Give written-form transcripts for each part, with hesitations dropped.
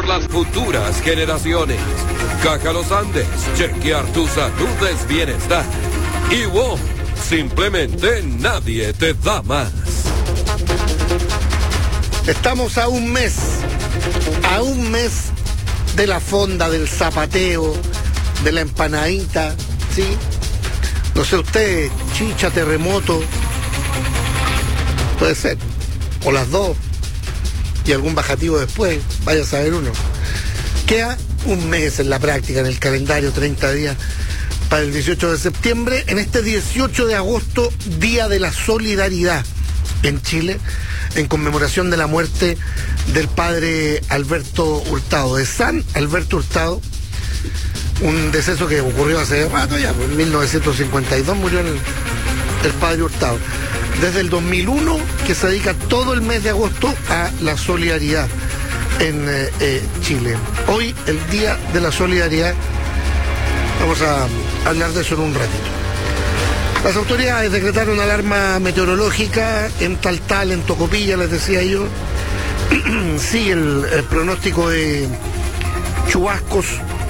por las futuras generaciones. Caja Los Andes, chequear tu salud es bienestar. Y WOM, simplemente nadie te da más. Estamos a un mes de la fonda, del zapateo, de la empanadita, ¿sí? No sé usted, chicha, terremoto, puede ser, o las dos, y algún bajativo después, vaya a saber uno. Queda un mes en la práctica, en el calendario, 30 días, para el 18 de septiembre, en este 18 de agosto, Día de la Solidaridad en Chile, en conmemoración de la muerte del padre Alberto Hurtado, de San Alberto Hurtado, un deceso que ocurrió hace rato ya, en 1952 murió el padre Hurtado. Desde el 2001 que se dedica todo el mes de agosto a la solidaridad en Chile. Hoy, el Día de la Solidaridad, vamos a hablar de eso en un ratito. Las autoridades decretaron alarma meteorológica en Taltal, en Tocopilla, les decía yo. Sí, el pronóstico de chubascos,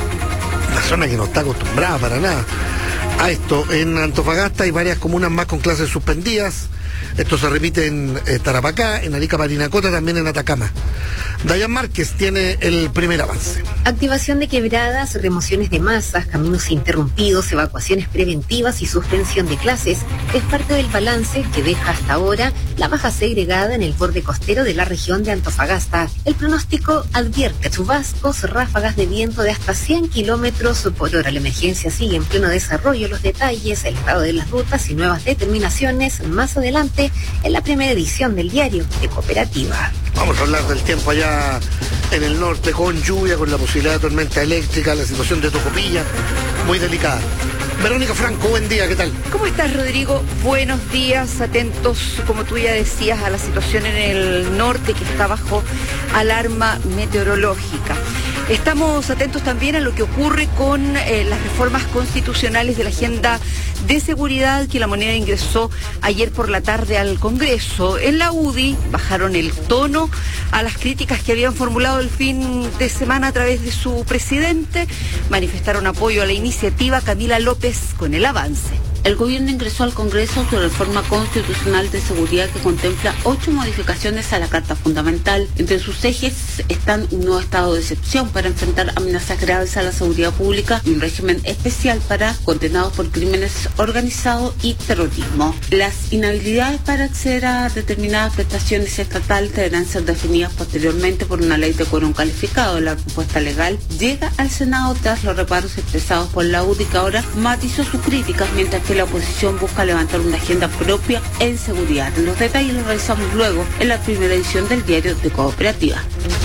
una zona que no está acostumbrada para nada a esto. En Antofagasta hay varias comunas más con clases suspendidas. Esto se repite en Tarapacá, en Arica, Parinacota, también en Atacama. Dayan Márquez tiene el primer avance. Activación de quebradas, remociones de masas, caminos interrumpidos, evacuaciones preventivas y suspensión de clases es parte del balance que deja hasta ahora la baja segregada en el borde costero de la región de Antofagasta. El pronóstico advierte chubascos, ráfagas de viento de hasta 100 kilómetros por hora. La emergencia sigue en pleno desarrollo. Los detalles, el estado de las rutas y nuevas determinaciones más adelante en la primera edición del diario de Cooperativa. Vamos a hablar del tiempo allá en el norte, con lluvia, con la posibilidad de tormenta eléctrica, la situación de Tocopilla, muy delicada. Verónica Franco, buen día, ¿qué tal? ¿Cómo estás, Rodrigo? Buenos días, atentos, como tú ya decías, a la situación en el norte que está bajo alarma meteorológica. Estamos atentos también a lo que ocurre con las reformas constitucionales de la agenda de seguridad que la Moneda ingresó ayer por la tarde al Congreso. En la UDI bajaron el tono a las críticas que habían formulado el fin de semana a través de su presidente. Manifestaron apoyo a la iniciativa. Camila López con el avance. El gobierno ingresó al Congreso su reforma constitucional de seguridad que contempla 8 modificaciones a la Carta Fundamental. Entre sus ejes están un nuevo estado de excepción para enfrentar amenazas graves a la seguridad pública y un régimen especial para condenados por crímenes organizados y terrorismo. Las inhabilidades para acceder a determinadas prestaciones estatales deberán ser definidas posteriormente por una ley de quórum calificado. La propuesta legal llega al Senado tras los reparos expresados por la UDI, que ahora matizó sus críticas, mientras que la oposición busca levantar una agenda propia en seguridad. Los detalles los realizamos luego en la primera edición del diario de Cooperativa.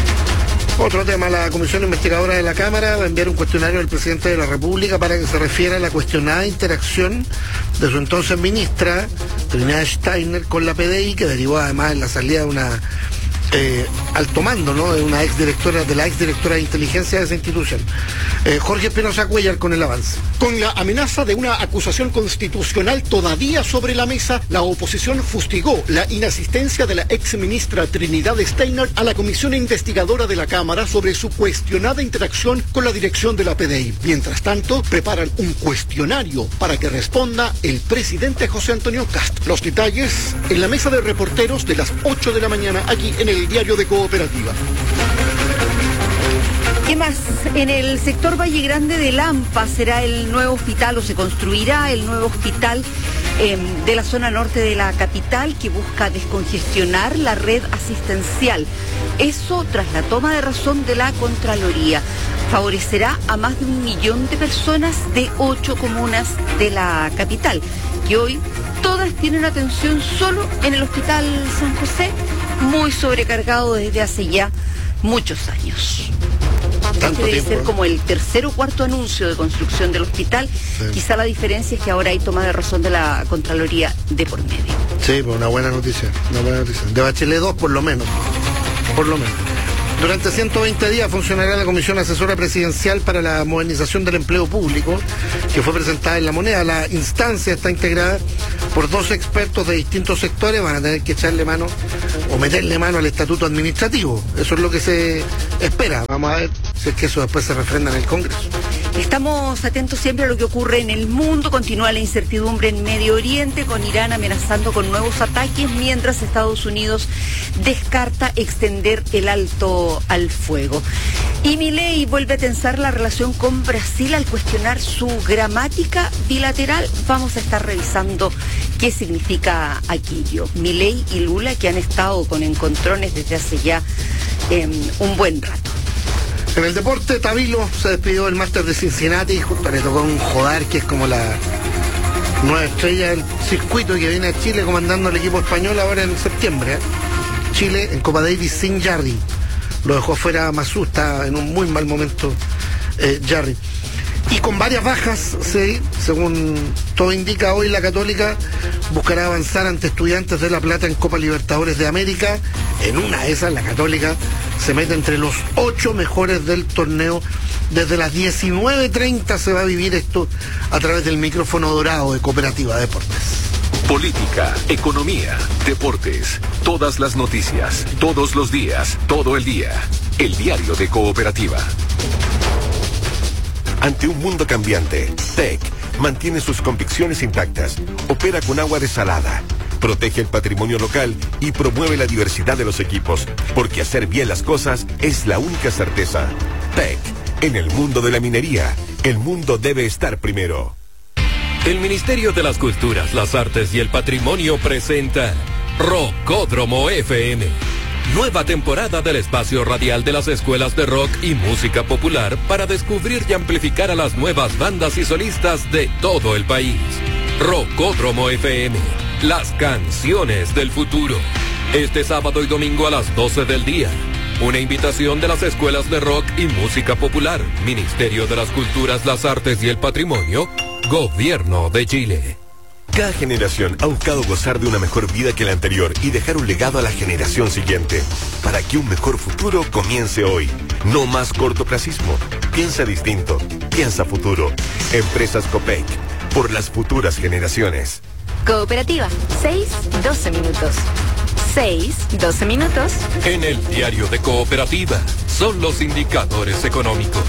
Otro tema, la Comisión Investigadora de la Cámara va a enviar un cuestionario al presidente de la República para que se refiera a la cuestionada interacción de su entonces ministra, Trinidad Steiner, con la PDI, que derivó además en la salida de una alto mando, ¿no?, de una exdirectora de inteligencia de esa institución. Jorge Espinosa Cuellar con el avance. Con la amenaza de una acusación constitucional todavía sobre la mesa, la oposición fustigó la inasistencia de la exministra Trinidad Steiner a la comisión investigadora de la Cámara sobre su cuestionada interacción con la dirección de la PDI. Mientras tanto, preparan un cuestionario para que responda el presidente José Antonio Kast. Los detalles en la mesa de reporteros de las 8 de la mañana aquí en el diario de Cooperativa. ¿Qué más? En el sector Valle Grande de Lampa será el nuevo hospital, o se construirá el nuevo hospital de la zona norte de la capital, que busca descongestionar la red asistencial. Eso tras la toma de razón de la Contraloría. Favorecerá a más de 1 millón de personas de 8 comunas de la capital, que hoy todas tienen atención solo en el Hospital San José, muy sobrecargado desde hace ya muchos años. Este debe ser como el tercer o cuarto anuncio de construcción del hospital. Sí. Quizá la diferencia es que ahora hay toma de razón de la Contraloría de por medio. Sí, pues una buena noticia, De Bachelet 2 por lo menos. Durante 120 días funcionará la Comisión Asesora Presidencial para la Modernización del Empleo Público, que fue presentada en La Moneda. La instancia está integrada por 12 expertos de distintos sectores. Van a tener que echarle mano o meterle mano al estatuto administrativo. Eso es lo que se espera. Vamos a ver si es que eso después se refrenda en el Congreso. Estamos atentos siempre a lo que ocurre en el mundo. Continúa la incertidumbre en Medio Oriente, con Irán amenazando con nuevos ataques, mientras Estados Unidos descarta extender el alto al fuego. Y Milei vuelve a tensar la relación con Brasil al cuestionar su gramática bilateral. Vamos a estar revisando qué significa aquello. Milei y Lula, que han estado con encontrones desde hace ya un buen rato. En el deporte, Tabilo se despidió del Máster de Cincinnati y justo le tocó un Jodar, que es como la nueva estrella del circuito, que viene a Chile comandando el equipo español ahora en septiembre. Chile en Copa Davis sin Jarry. Lo dejó fuera Mazú, está en un muy mal momento Jarry. Y con varias bajas, sí, según todo indica, hoy la Católica buscará avanzar ante Estudiantes de La Plata en Copa Libertadores de América. En una de esas, la Católica se mete entre los 8 mejores del torneo. Desde las 19:30 se va a vivir esto a través del micrófono dorado de Cooperativa Deportes. Política, economía, deportes, todas las noticias, todos los días, todo el día. El diario de Cooperativa. Ante un mundo cambiante, TEC mantiene sus convicciones intactas, opera con agua desalada, protege el patrimonio local y promueve la diversidad de los equipos, porque hacer bien las cosas es la única certeza. TEC, en el mundo de la minería, el mundo debe estar primero. El Ministerio de las Culturas, las Artes y el Patrimonio presenta Rockódromo FM. Nueva temporada del espacio radial de las escuelas de rock y música popular para descubrir y amplificar a las nuevas bandas y solistas de todo el país. Rockódromo FM, las canciones del futuro. Este sábado y domingo a las 12 del día. Una invitación de las escuelas de rock y música popular, Ministerio de las Culturas, las Artes y el Patrimonio, Gobierno de Chile. Cada generación ha buscado gozar de una mejor vida que la anterior y dejar un legado a la generación siguiente, para que un mejor futuro comience hoy. No más cortoplacismo. Piensa distinto. Piensa futuro. Empresas Copec. Por las futuras generaciones. Cooperativa. 6-12 minutos. 6-12 minutos. En el diario de Cooperativa son los indicadores económicos.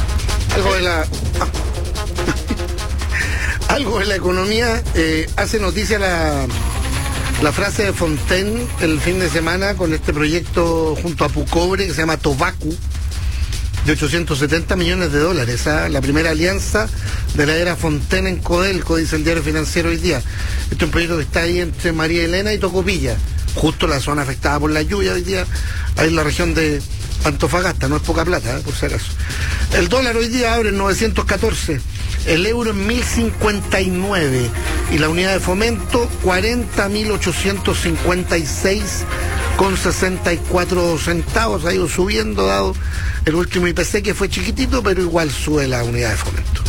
Algo de la economía. Hace noticia la frase de Fontaine el fin de semana con este proyecto junto a Pucobre que se llama Tobacu, de $870 millones. La primera alianza de la era Fontaine en Codelco, dice el diario financiero hoy día. Este es un proyecto que está ahí entre María Elena y Tocopilla, justo la zona afectada por la lluvia hoy día, ahí en la región de Antofagasta. No es poca plata, por si acaso. El dólar hoy día abre en 914, el euro en 1059 y la unidad de fomento 40.856,64 centavos. Ha ido subiendo dado el último IPC, que fue chiquitito, pero igual sube la unidad de fomento.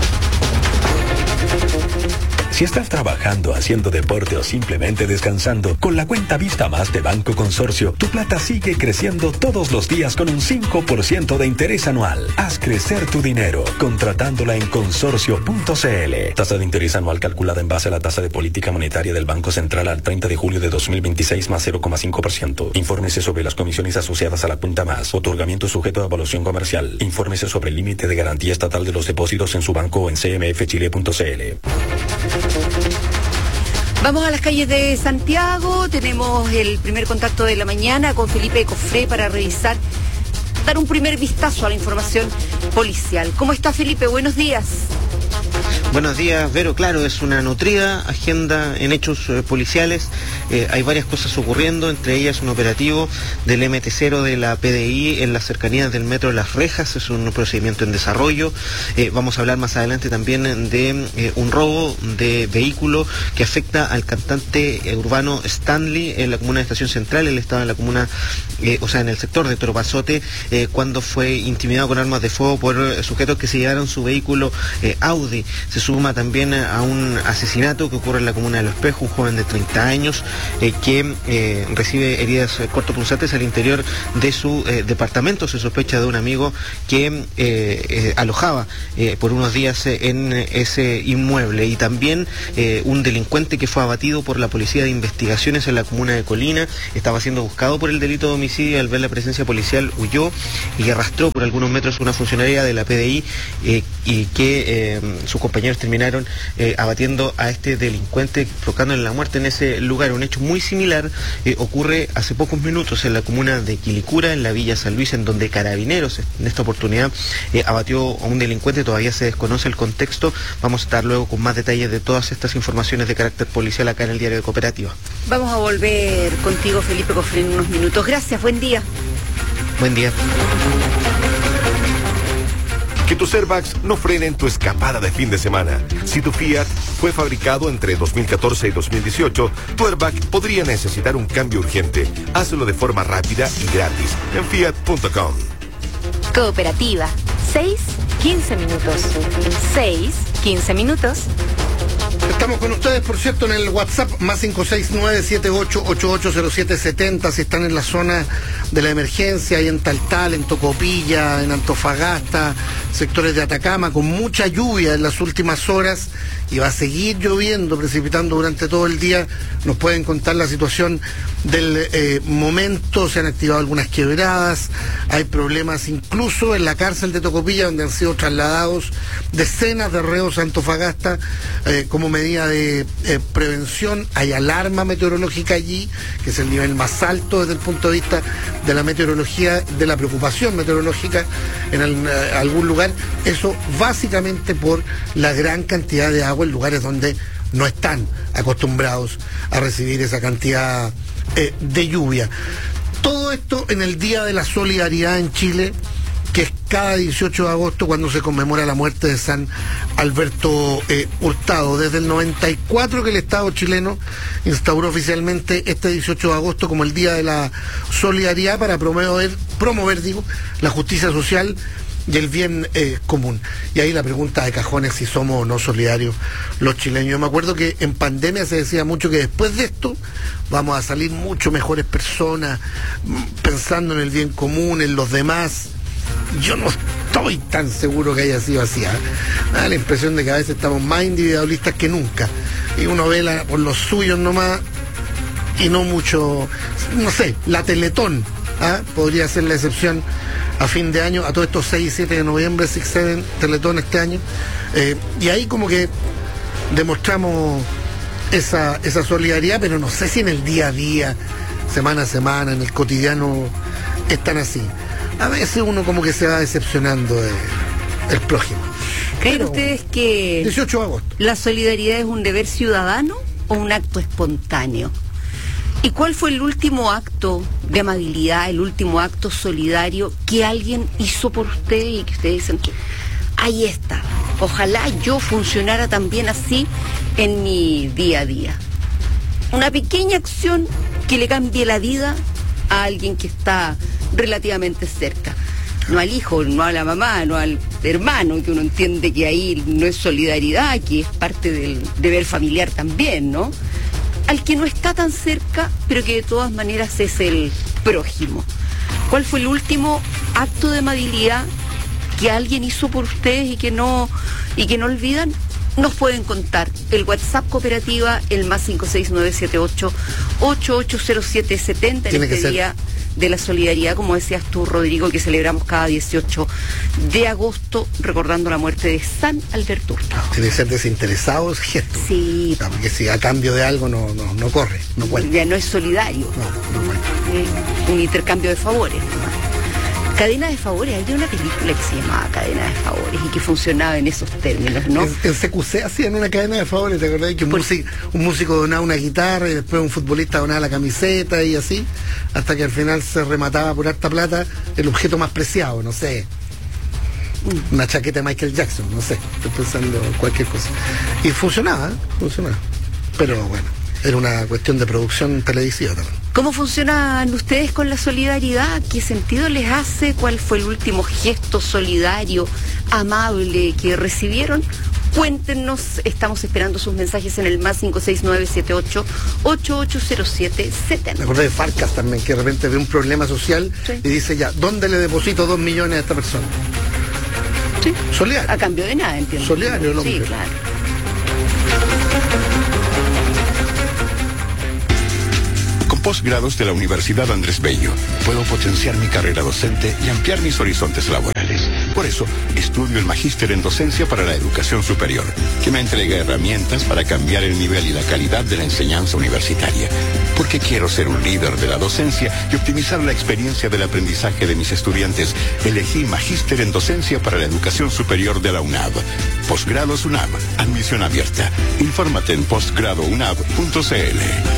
Si estás trabajando, haciendo deporte o simplemente descansando, con la cuenta Vista Más de Banco Consorcio, tu plata sigue creciendo todos los días con un 5% de interés anual. Haz crecer tu dinero contratándola en consorcio.cl. Tasa de interés anual calculada en base a la tasa de política monetaria del Banco Central al 30 de julio de 2026 más 0,5%. Infórmese sobre las comisiones asociadas a la cuenta Más. Otorgamiento sujeto a evaluación comercial. Infórmese sobre el límite de garantía estatal de los depósitos en su banco o en cmfchile.cl. Vamos a las calles de Santiago. Tenemos el primer contacto de la mañana con Felipe Cofré para revisar, dar un primer vistazo a la información policial. ¿Cómo está, Felipe? Buenos días. Buenos días, Vero. Claro, es una nutrida agenda en hechos policiales. Hay varias cosas ocurriendo, entre ellas un operativo del MT0 de la PDI en las cercanías del metro de Las Rejas. Es un procedimiento en desarrollo. Vamos a hablar más adelante también de un robo de vehículo que afecta al cantante urbano Stanley en la comuna de Estación Central. Él estaba en la comuna, en el sector de Toropazote, cuando fue intimidado con armas de fuego por sujetos que se llevaron su vehículo Audi. Se suma también a un asesinato que ocurre en la comuna de Los Espejos, un joven de 30 años que recibe heridas cortopunzantes al interior de su departamento. Se sospecha de un amigo que alojaba por unos días en ese inmueble, y también un delincuente que fue abatido por la Policía de Investigaciones en la comuna de Colina. Estaba siendo buscado por el delito de homicidio y al ver la presencia policial huyó y arrastró por algunos metros una funcionaria de la PDI y que sus compañeros terminaron abatiendo a este delincuente, provocándole la muerte en ese lugar. Un hecho muy similar ocurre hace pocos minutos en la comuna de Quilicura, en la Villa San Luis, en donde Carabineros en esta oportunidad abatió a un delincuente. Todavía se desconoce el contexto. Vamos a estar luego con más detalles de todas estas informaciones de carácter policial acá en el Diario de Cooperativa. Vamos a volver contigo, Felipe Cofré, en unos minutos. Gracias, buen día. Buen día. Que tus airbags no frenen tu escapada de fin de semana. Si tu Fiat fue fabricado entre 2014 y 2018, tu airbag podría necesitar un cambio urgente. Hazlo de forma rápida y gratis en fiat.com. Cooperativa. 6-15 minutos. 6-15 minutos. Estamos con ustedes, por cierto, en el WhatsApp más 569-78880770. Si están en la zona de la emergencia, ahí en Taltal, en Tocopilla, en Antofagasta, sectores de Atacama, con mucha lluvia en las últimas horas, y va a seguir lloviendo, precipitando durante todo el día. Nos pueden contar la situación del momento. Se han activado algunas quebradas, hay problemas incluso en la cárcel de Tocopilla, donde han sido trasladados decenas de reos a Antofagasta como medida de prevención. Hay alarma meteorológica allí, que es el nivel más alto desde el punto de vista de la meteorología, de la preocupación meteorológica en algún lugar. Eso básicamente por la gran cantidad de agua en lugares donde no están acostumbrados a recibir esa cantidad de lluvia. Todo esto en el Día de la Solidaridad en Chile, que es cada 18 de agosto, cuando se conmemora la muerte de San Alberto Hurtado. Desde el 94 que el Estado chileno instauró oficialmente este 18 de agosto como el Día de la Solidaridad para promover la justicia social y el bien común. Y ahí la pregunta de cajón es si somos o no solidarios los chileños. Yo me acuerdo que en pandemia se decía mucho que después de esto vamos a salir mucho mejores personas, pensando en el bien común, en los demás. Yo no estoy tan seguro que haya sido así. Me da la impresión de que a veces estamos más individualistas que nunca, y uno ve por los suyos nomás y no mucho. No sé, la Teletón podría ser la excepción a fin de año. A todos estos 6 y 7 de noviembre se exceden Teletón este año, y ahí como que demostramos esa solidaridad, pero no sé si en el día a día, semana a semana, en el cotidiano es tan así. A veces uno como que se va decepcionando del prójimo. ¿Creen ustedes que 18 de agosto la solidaridad es un deber ciudadano o un acto espontáneo? ¿Y cuál fue el último acto de amabilidad, el último acto solidario que alguien hizo por usted y que ustedes dicen, ahí está, ojalá yo funcionara también así en mi día a día? Una pequeña acción que le cambie la vida a alguien que está relativamente cerca. No al hijo, no a la mamá, no al hermano, que uno entiende que ahí no es solidaridad, que es parte del deber familiar también, ¿no? Al que no está tan cerca, pero que de todas maneras es el prójimo. ¿Cuál fue el último acto de amabilidad que alguien hizo por ustedes y que no olvidan? Nos pueden contar. El WhatsApp Cooperativa, el más 569-78880770, en este día de la solidaridad, como decías tú, Rodrigo, que celebramos cada 18 de agosto, recordando la muerte de San Alberto Hurtado. Tiene que ser desinteresado, ¿cierto? Sí. Porque si a cambio de algo no corre, no cuenta. Ya no es solidario. No cuenta. Un intercambio de favores. Cadena de favores, había una película que se llamaba Cadena de Favores y que funcionaba en esos términos, ¿no? En CQC hacían una cadena de favores, ¿te acordás? Que un músico donaba una guitarra y después un futbolista donaba la camiseta y así, hasta que al final se remataba por harta plata el objeto más preciado, no sé, una chaqueta de Michael Jackson, no sé, estoy pensando en cualquier cosa. Y funcionaba. Pero bueno, era una cuestión de producción televisiva también. ¿Cómo funcionan ustedes con la solidaridad? ¿Qué sentido les hace? ¿Cuál fue el último gesto solidario, amable que recibieron? Cuéntenos, estamos esperando sus mensajes en el más 56978-880770. Me acordé de Farcas también, que de repente ve un problema social y dice ya, ¿dónde le deposito 2 millones a esta persona? Sí. Solidario. A cambio de nada, entiendo. Solidario el hombre. Sí, claro. Posgrados de la Universidad Andrés Bello. Puedo potenciar mi carrera docente y ampliar mis horizontes laborales. Por eso, estudio el Magíster en Docencia para la Educación Superior, que me entrega herramientas para cambiar el nivel y la calidad de la enseñanza universitaria. Porque quiero ser un líder de la docencia y optimizar la experiencia del aprendizaje de mis estudiantes. Elegí Magíster en Docencia para la Educación Superior de la UNAV. Posgrados UNAV. Admisión abierta. Infórmate en postgradounab.cl.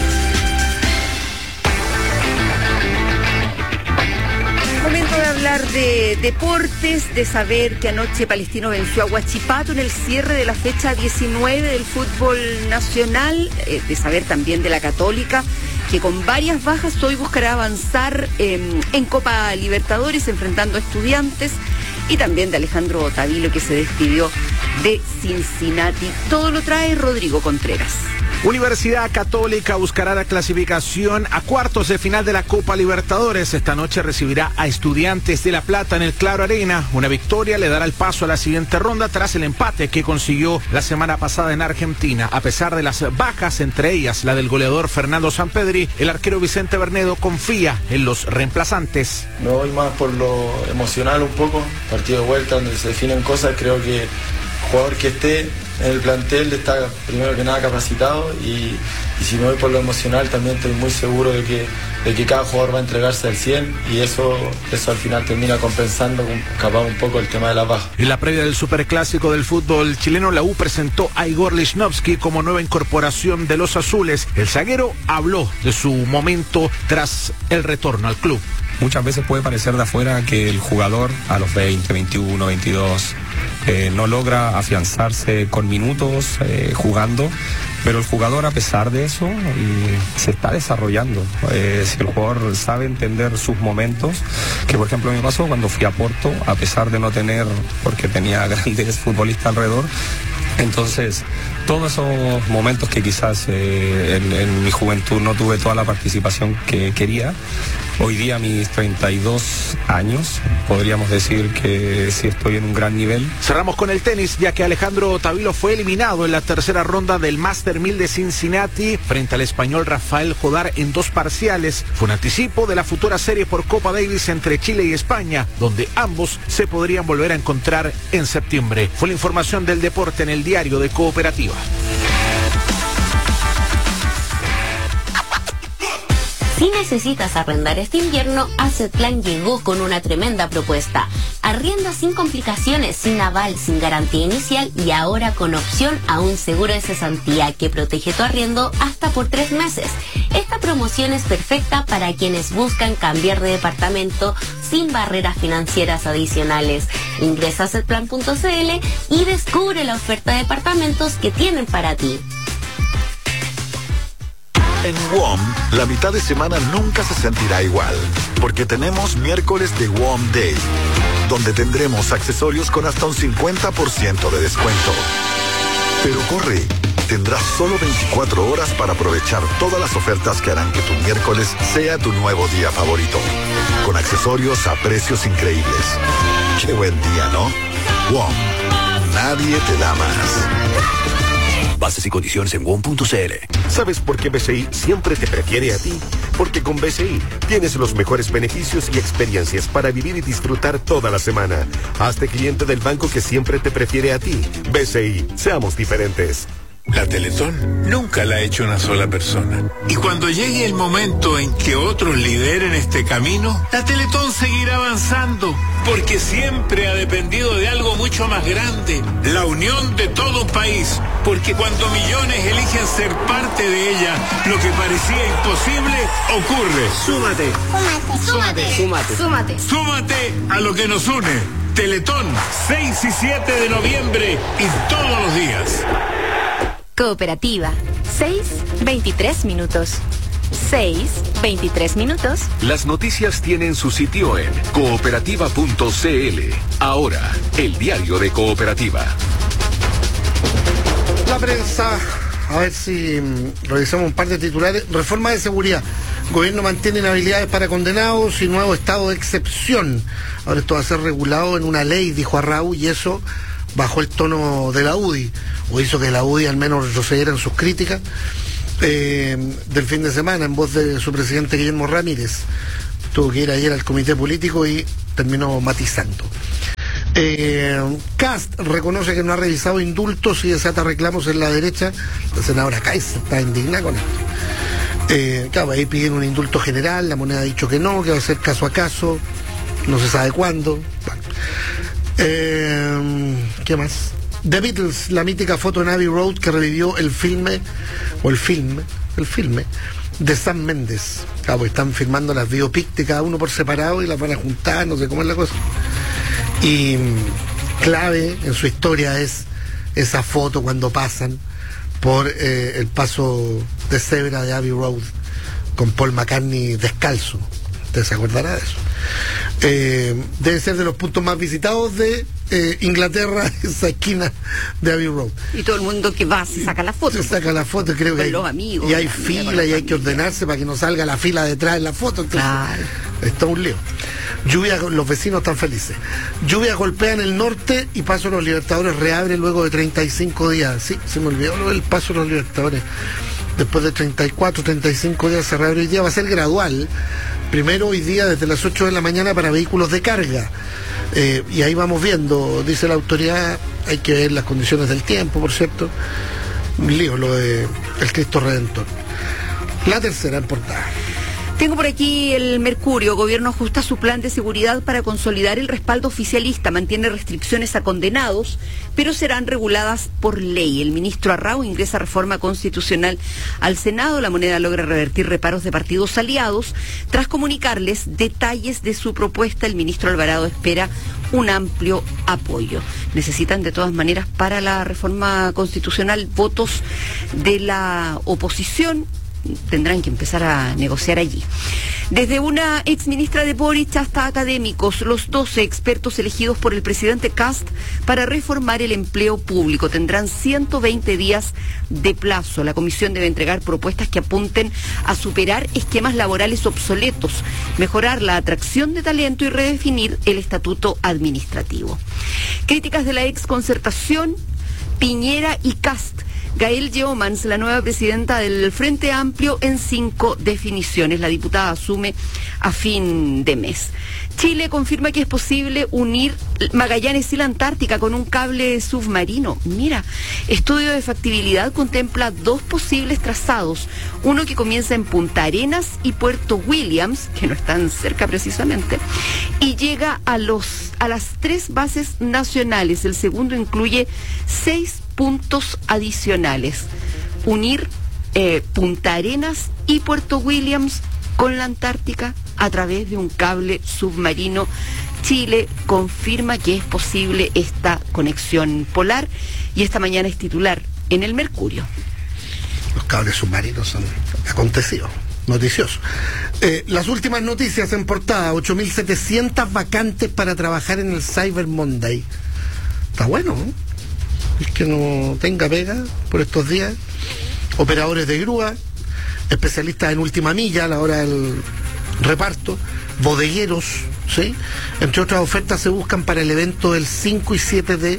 Momento de hablar de deportes, de saber que anoche Palestino venció a Huachipato en el cierre de la fecha 19 del fútbol nacional, de saber también de la Católica, que con varias bajas hoy buscará avanzar en Copa Libertadores enfrentando a Estudiantes, y también de Alejandro Tavilo, que se despidió de Cincinnati. Todo lo trae Rodrigo Contreras. Universidad Católica buscará la clasificación a cuartos de final de la Copa Libertadores. Esta noche recibirá a Estudiantes de La Plata en el Claro Arena. Una victoria le dará el paso a la siguiente ronda tras el empate que consiguió la semana pasada en Argentina. A pesar de las bajas, entre ellas la del goleador Fernando Sampedri, el arquero Vicente Bernedo confía en los reemplazantes. Me voy más por lo emocional un poco. Partido de vuelta donde se definen cosas. Creo que el jugador que esté en el plantel está primero que nada capacitado, y si me voy por lo emocional también estoy muy seguro de que cada jugador va a entregarse al 100, y eso al final termina compensando capaz un poco el tema de la baja. En la previa del superclásico del fútbol chileno, la U presentó a Igor Lichnowsky como nueva incorporación de los azules. El zaguero habló de su momento tras el retorno al club. Muchas veces puede parecer de afuera que el jugador a los 20, 21, 22 no logra afianzarse con minutos jugando, pero el jugador, a pesar de eso, se está desarrollando. Si el jugador sabe entender sus momentos, que por ejemplo me pasó cuando fui a Porto, a pesar de no tener, porque tenía grandes futbolistas alrededor, entonces todos esos momentos que quizás en mi juventud no tuve toda la participación que quería, hoy día a mis 32 años podríamos decir que sí estoy en un gran nivel. Cerramos con el tenis, ya que Alejandro Tavilo fue eliminado en la tercera ronda del Master 1000 de Cincinnati frente al español Rafael Jodar en 2 parciales. Fue un anticipo de la futura serie por Copa Davis entre Chile y España, donde ambos se podrían volver a encontrar en septiembre. Fue la información del deporte en el diario de Cooperativa. Si necesitas arrendar este invierno, Assetplan llegó con una tremenda propuesta. Arrienda sin complicaciones, sin aval, sin garantía inicial y ahora con opción a un seguro de cesantía que protege tu arriendo hasta por 3 meses. Esta promoción es perfecta para quienes buscan cambiar de departamento sin barreras financieras adicionales. Ingresa a Assetplan.cl y descubre la oferta de departamentos que tienen para ti. En WOM, la mitad de semana nunca se sentirá igual, porque tenemos miércoles de WOM Day, donde tendremos accesorios con hasta un 50% de descuento. Pero corre, tendrás solo 24 horas para aprovechar todas las ofertas que harán que tu miércoles sea tu nuevo día favorito, con accesorios a precios increíbles. Qué buen día, ¿no? WOM, nadie te da más. Bases y condiciones en WOM.cl. ¿Sabes por qué BCI siempre te prefiere a ti? Porque con BCI tienes los mejores beneficios y experiencias para vivir y disfrutar toda la semana. Hazte cliente del banco que siempre te prefiere a ti. BCI, seamos diferentes. La Teletón nunca la ha hecho una sola persona. Y cuando llegue el momento en que otros lideren este camino, la Teletón seguirá avanzando, porque siempre ha dependido de algo mucho más grande, la unión de todo un país. Porque cuando millones eligen ser parte de ella, lo que parecía imposible ocurre. Súmate. Súmate. Súmate. Súmate. Súmate a lo que nos une. Teletón, 6 y 7 de noviembre y todos los días. Cooperativa, 6:23 minutos. 6:23 minutos. Las noticias tienen su sitio en cooperativa.cl. Ahora, el diario de Cooperativa. La prensa, a ver si revisamos un par de titulares. Reforma de seguridad. Gobierno mantiene inhabilidades para condenados y nuevo estado de excepción. Ahora esto va a ser regulado en una ley, dijo Arrau, y eso bajó el tono de la UDI, o hizo que la UDI al menos retrocediera en sus críticas del fin de semana, en voz de su presidente Guillermo Ramírez. Tuvo que ir ayer al comité político y terminó matizando. Kast reconoce que no ha revisado indultos y desata reclamos en la derecha. La senadora Kaiser está indignada con esto. Claro, ahí piden un indulto general, la Moneda ha dicho que no, que va a ser caso a caso, no se sabe cuándo. Bueno. ¿Qué más? The Beatles, la mítica foto en Abbey Road que revivió el filme de Sam Mendes. Claro, pues están filmando las biopic de cada uno por separado y las van a juntar, no sé cómo es la cosa. Y clave en su historia es esa foto cuando pasan por el paso de cebra de Abbey Road con Paul McCartney descalzo. Usted se acordará de eso. Debe ser de los puntos más visitados de Inglaterra, esa esquina de Abbey Road. Y todo el mundo que va se saca la foto. Se saca la foto, creo que hay, los amigos, y hay fila y hay que ordenarse para que no salga la fila detrás de la foto. Entonces, claro, está un lío. Lluvia, los vecinos están felices. Lluvia golpea en el norte y Paso de los Libertadores reabre luego de 35 días. Sí, se me olvidó lo del Paso de los Libertadores. Después de 34, 35 días se reabre hoy día. Va a ser gradual. Primero hoy día desde las 8 de la mañana para vehículos de carga. Y ahí vamos viendo, dice la autoridad, hay que ver las condiciones del tiempo, por cierto. Un lío lo de el Cristo Redentor. La tercera en portada. Tengo por aquí el Mercurio. Gobierno ajusta su plan de seguridad para consolidar el respaldo oficialista. Mantiene restricciones a condenados, pero serán reguladas por ley. El ministro Arrau ingresa reforma constitucional al Senado. La Moneda logra revertir reparos de partidos aliados. Tras comunicarles detalles de su propuesta, el ministro Alvarado espera un amplio apoyo. Necesitan de todas maneras para la reforma constitucional votos de la oposición. Tendrán que empezar a negociar allí. Desde una exministra de Boric hasta académicos, los 12 expertos elegidos por el presidente Kast para reformar el empleo público tendrán 120 días de plazo. La comisión debe entregar propuestas que apunten a superar esquemas laborales obsoletos, mejorar la atracción de talento y redefinir el estatuto administrativo. Críticas de la exconcertación, Piñera y Kast. Gael Yeomans, la nueva presidenta del Frente Amplio, en 5 definiciones. La diputada asume a fin de mes. Chile confirma que es posible unir Magallanes y la Antártica con un cable submarino. Mira, estudio de factibilidad contempla 2 posibles trazados. Uno que comienza en Punta Arenas y Puerto Williams, que no están cerca precisamente, y llega a las 3 bases nacionales. El segundo incluye 6 puntos adicionales. Unir Punta Arenas y Puerto Williams con la Antártica a través de un cable submarino. Chile confirma que es posible esta conexión polar y esta mañana es titular en el Mercurio. Los cables submarinos son acontecidos, noticiosos. Las últimas noticias en portada: 8.700 vacantes para trabajar en el Cyber Monday. Está bueno, ¿no? El que no tenga pega por estos días. Operadores de grúa, especialistas en última milla a la hora del reparto, bodegueros, ¿sí? Entre otras ofertas se buscan para el evento del 5 y 7 de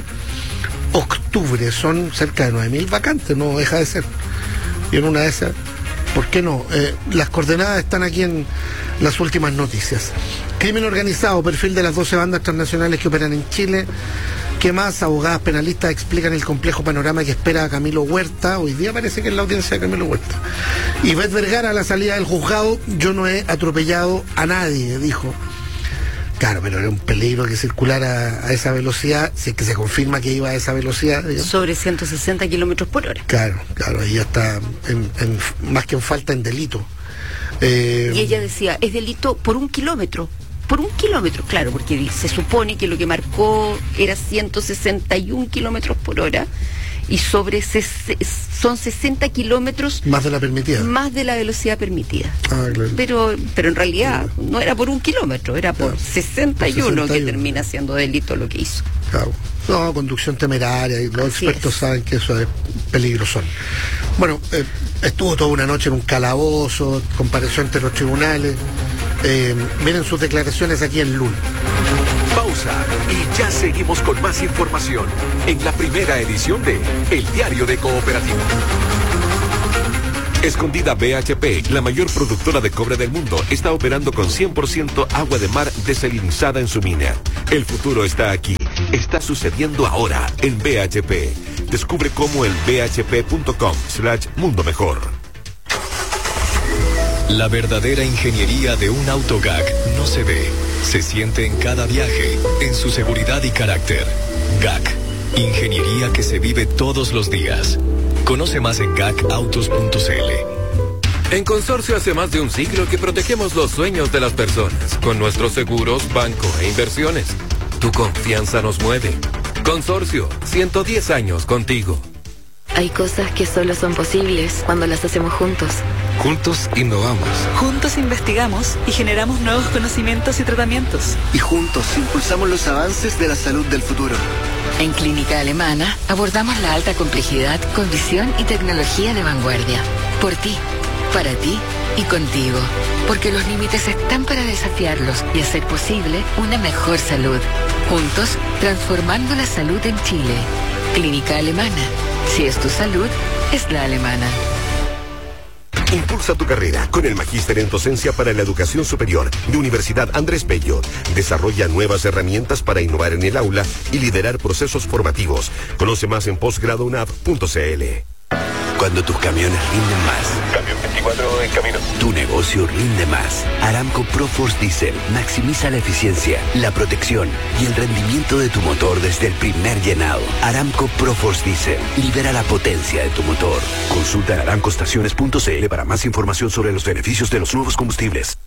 octubre. Son cerca de 9.000 vacantes, no deja de ser. Y en una de esas, ¿por qué no? Las coordenadas están aquí en las últimas noticias. Crimen organizado, perfil de las 12 bandas transnacionales que operan en Chile. ¿Qué más? Abogadas penalistas explican el complejo panorama que espera a Camilo Huerta. Hoy día parece que es la audiencia de Camilo Huerta. Y Beth Vergara, a la salida del juzgado: yo no he atropellado a nadie, dijo. Claro, pero era un peligro que circulara a esa velocidad, si es que se confirma que iba a esa velocidad, digamos. Sobre 160 kilómetros por hora. Claro, ahí ya está más que en falta, en delito. Y ella decía, es delito por 1 kilómetro. Por 1 kilómetro, claro, porque se supone que lo que marcó era 161 kilómetros por hora y son 60 kilómetros más de la permitida. Más de la velocidad permitida. Claro. Pero en realidad no era por 1 kilómetro, era por 61 que termina siendo delito lo que hizo. Claro. No, conducción temeraria, y los expertos saben que eso es peligroso. Bueno, estuvo toda una noche en un calabozo, compareció ante los tribunales. Miren sus declaraciones aquí en LUN. Pausa y ya seguimos con más información en la primera edición de El Diario de Cooperativa. Escondida BHP, la mayor productora de cobre del mundo, está operando con 100% agua de mar desalinizada en su mina. El futuro está aquí. Está sucediendo ahora en BHP. Descubre cómo en bhp.com/mundo mejor. La verdadera ingeniería de un autogag no se ve, se siente en cada viaje, en su seguridad y carácter. GAC, ingeniería que se vive todos los días. Conoce más en gacautos.cl. En Consorcio hace más de un siglo que protegemos los sueños de las personas con nuestros seguros, banco e inversiones. Tu confianza nos mueve. Consorcio, 110 años contigo. Hay cosas que solo son posibles cuando las hacemos juntos. Juntos innovamos. Juntos investigamos y generamos nuevos conocimientos y tratamientos. Y juntos impulsamos los avances de la salud del futuro. En Clínica Alemana abordamos la alta complejidad con visión y tecnología de vanguardia. Por ti, para ti y contigo. Porque los límites están para desafiarlos y hacer posible una mejor salud. Juntos, transformando la salud en Chile. Clínica Alemana. Si es tu salud, es la alemana. Impulsa tu carrera con el Magíster en Docencia para la Educación Superior de Universidad Andrés Bello. Desarrolla nuevas herramientas para innovar en el aula y liderar procesos formativos. Conoce más en postgradounap.cl. Cuando tus camiones rinden más. Camión 24 en camino. Tu negocio rinde más. Aramco ProForce Diesel maximiza la eficiencia, la protección y el rendimiento de tu motor desde el primer llenado. Aramco ProForce Diesel libera la potencia de tu motor. Consulta aramcostaciones.cl para más información sobre los beneficios de los nuevos combustibles.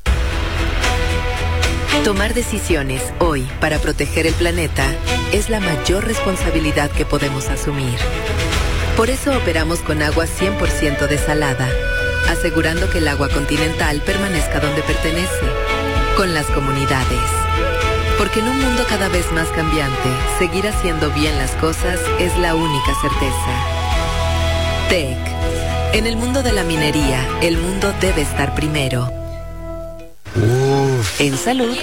Tomar decisiones hoy para proteger el planeta es la mayor responsabilidad que podemos asumir. Por eso operamos con agua 100% desalada, asegurando que el agua continental permanezca donde pertenece, con las comunidades. Porque en un mundo cada vez más cambiante, seguir haciendo bien las cosas es la única certeza. TEC. En el mundo de la minería, el mundo debe estar primero. En salud,